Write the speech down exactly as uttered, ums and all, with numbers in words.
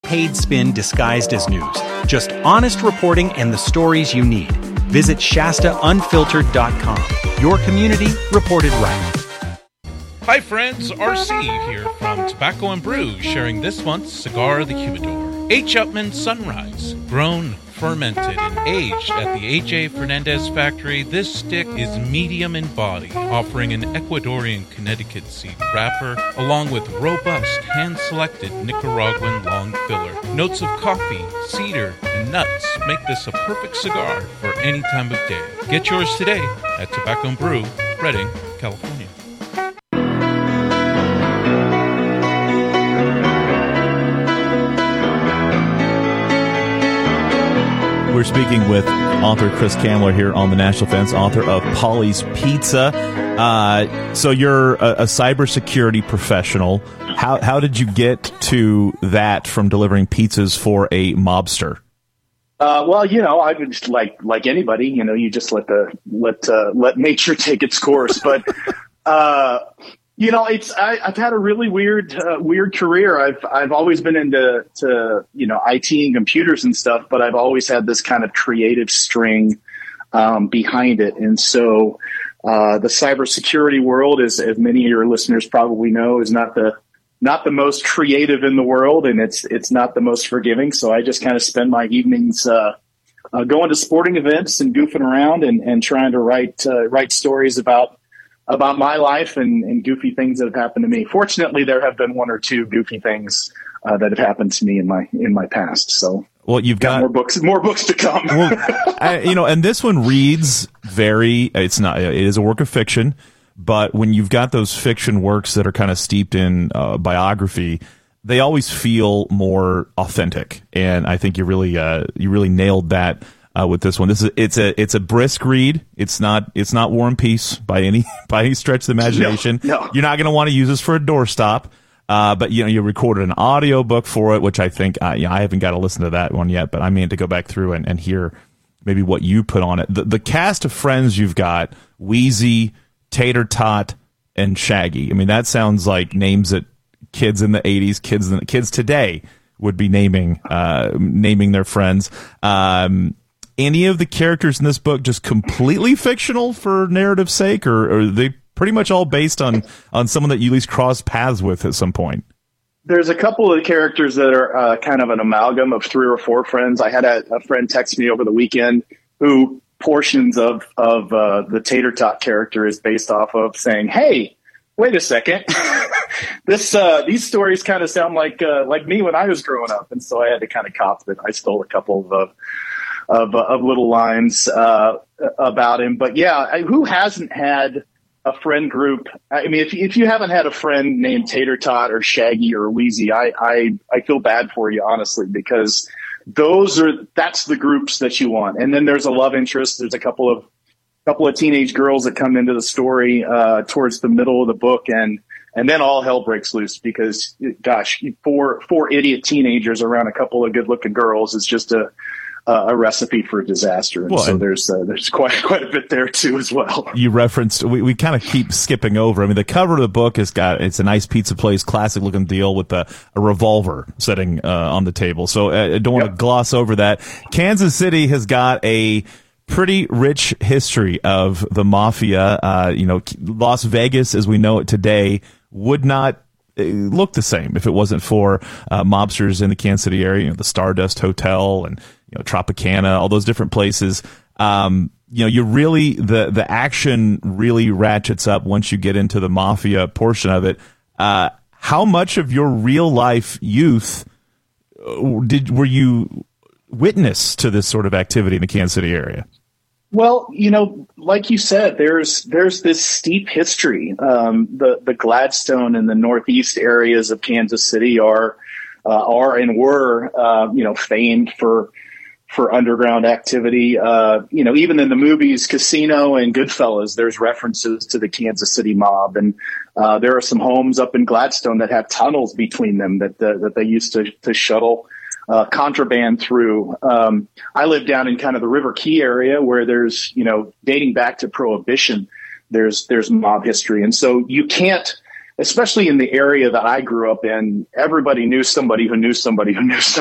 paid spin disguised as news. Just honest reporting and the stories you need. Visit Shasta Unfiltered dot com. Your community reported right. Hi friends, R C here from Tobacco and Brew, sharing this month's Cigar of the Humidor. H. Upmann Sunrise, grown, fermented, and aged at the A J Fernandez factory, this stick is medium in body, offering an Ecuadorian Connecticut seed wrapper, along with robust, hand-selected Nicaraguan long filler. Notes of coffee, cedar, and nuts make this a perfect cigar for any time of day. Get yours today at Tobacco and Brew, Redding, California. We're speaking with author Chris Kamler here on the National Fence, author of Polly's Pizza. Uh, so you're a, a cybersecurity professional. How how did you get to that from delivering pizzas for a mobster? Uh, well, you know, I would just like like anybody, you know, you just let the let uh, let nature take its course. But uh, you know, it's I, I've had a really weird uh, weird career. I've I've always been into to you know I T and computers and stuff, but I've always had this kind of creative string um, behind it. And so uh, the cybersecurity world, is, as many of your listeners probably know, is not the not the most creative in the world, and it's it's not the most forgiving. So I just kind of spend my evenings uh, uh, going to sporting events and goofing around and, and trying to write uh, write stories about. about my life and, and goofy things that have happened to me. Fortunately, there have been one or two goofy things uh, that have happened to me in my in my past. So, well, you've got, got more books, more books to come. well, I, you know, and this one reads very. It's not. It is a work of fiction, but when you've got those fiction works that are kind of steeped in uh, biography, they always feel more authentic. And I think you really uh, you really nailed that. Uh, with this one, this is it's a it's a brisk read. It's not it's not War and Peace by any by any stretch of the imagination. No, no. You're not going to want to use this for a doorstop. Uh, but you know you recorded an audio book for it, which I think uh, yeah, I haven't got to listen to that one yet. But I mean to go back through and, and hear maybe what you put on it. The, the cast of friends you've got: Wheezy, Tater Tot, and Shaggy. I mean that sounds like names that kids in the eighties, kids in the, kids today would be naming uh, naming their friends. Um, Any of the characters in this book just completely fictional for narrative's sake, or, or are they pretty much all based on, on someone that you at least crossed paths with at some point? There's a couple of characters that are uh, kind of an amalgam of three or four friends. I had a, a friend text me over the weekend who portions of, of uh, the Tater Tot character is based off of saying, hey, wait a second. this uh, These stories kind of sound like uh, like me when I was growing up. And so I had to kind of cop that I stole a couple of uh, Of, of little lines uh, about him. But yeah, I, who hasn't had a friend group? I mean, if, if you haven't had a friend named Tater Tot or Shaggy or Wheezy, I, I, I feel bad for you, honestly, because those are, that's the groups that you want. And then there's a love interest. There's a couple of, couple of teenage girls that come into the story uh, towards the middle of the book. And, and then all hell breaks loose because, gosh, four, four idiot teenagers around a couple of good looking girls is just a, Uh, a recipe for disaster. And well, so there's uh, there's quite quite a bit there too as well. You referenced we, we kind of keep skipping over. I mean, the cover of the book has got it's a nice pizza place, classic looking deal with a, a revolver sitting uh, on the table. So uh, I don't want to yep. gloss over that. Kansas City has got a pretty rich history of the mafia. Uh, you know, Las Vegas, as we know it today, would not look the same if it wasn't for uh, mobsters in the Kansas City area. You know, the Stardust Hotel and you know Tropicana, all those different places. Um, you know, you really the the action really ratchets up once you get into the mafia portion of it. Uh, how much of your real life youth did were you witness to this sort of activity in the Kansas City area? Well, you know, like you said, there's there's this steep history. Um, the the Gladstone and the northeast areas of Kansas City are uh, are and were uh, you know famed for for underground activity. Uh, you know, even in the movies Casino and Goodfellas, there's references to the Kansas City mob, and uh, there are some homes up in Gladstone that have tunnels between them that the, that they used to to shuttle Uh, contraband through. Um, I live down in kind of the River Key area where there's, you know, dating back to Prohibition, there's, there's mob history. And so you can't, especially in the area that I grew up in, everybody knew somebody who knew somebody who knew somebody.